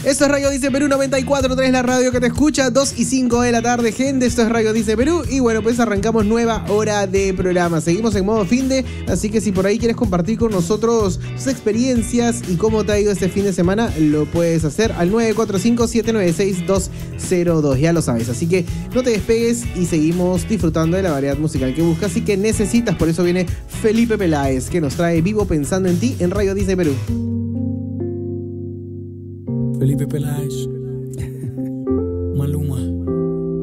Esto es Radio Dice Perú 94.3, la radio que te escucha, 2 y 5 de la tarde, gente. Esto es Radio Dice Perú y bueno, pues arrancamos nueva hora de programa. Seguimos en modo finde, así que si por ahí quieres compartir con nosotros tus experiencias y cómo te ha ido este fin de semana, lo puedes hacer al 945-796-202, ya lo sabes. Así que no te despegues y seguimos disfrutando de la variedad musical que buscas y que necesitas. Por eso viene Felipe Peláez, que nos trae Vivo Pensando en Ti en Radio Dice Perú. Felipe Peláez.